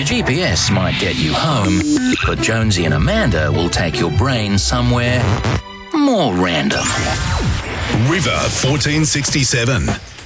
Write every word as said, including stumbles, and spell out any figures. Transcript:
Your G P S might get you home, but Jonesy and Amanda will take your brain somewhere more random. River fourteen sixty-seven.